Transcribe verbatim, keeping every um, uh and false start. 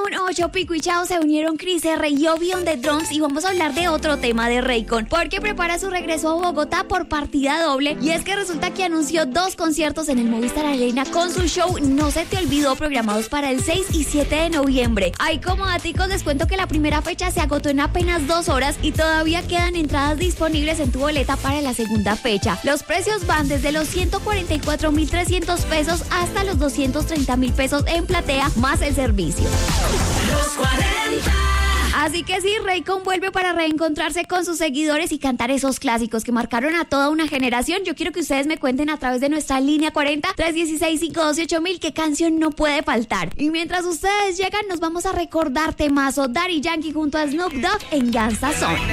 Con Ocho, Pico y Chao se unieron Chris R y Obi on the Drums y vamos a hablar de otro tema de Raycon, porque prepara su regreso a Bogotá por partida doble, y es que resulta que anunció dos conciertos en el Movistar Arena con su show No Se Te Olvidó, programados para el seis y siete de noviembre. Ay, como daticos, les cuento que la primera fecha se agotó en apenas dos horas y todavía quedan entradas disponibles en tu boleta para la segunda fecha. Los precios van desde los ciento cuarenta y cuatro mil trescientos pesos hasta los doscientos treinta mil pesos en platea, más el servicio. Los cuarenta. Así que sí, Raycon vuelve para reencontrarse con sus seguidores y cantar esos clásicos que marcaron a toda una generación. Yo quiero que ustedes me cuenten a través de nuestra línea cuarenta, tres uno seis, cinco uno ocho mil qué canción no puede faltar. Y mientras ustedes llegan, nos vamos a recordar temazo Daddy Yankee junto a Snoop Dogg en Gangsta Zone.